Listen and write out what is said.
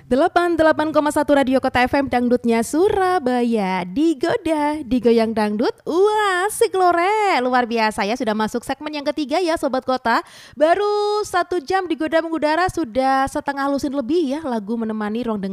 88,1 Radio Kota FM Dangdutnya Surabaya. Digoda, digoyang dangdut. Wah, asik lore. Luar biasa ya, sudah masuk segmen yang ketiga ya Sobat Kota. Baru 1 jam digoda mengudara, sudah setengah lusin lebih ya lagu menemani ruang dengar